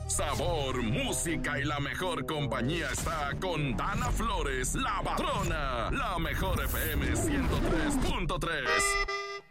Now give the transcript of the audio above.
Sabor, música y la mejor compañía está con Dana Flores, la patrona. La mejor FM 103.3.